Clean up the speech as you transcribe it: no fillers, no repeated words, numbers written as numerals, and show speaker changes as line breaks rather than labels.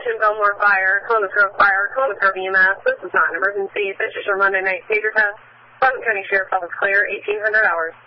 Attention Belmore Fire, Columbus Grove Fire, Columbus Grove EMS. This is not an emergency. This is your Monday night pager test. Button County Sheriff's Office clear, 1800 hours.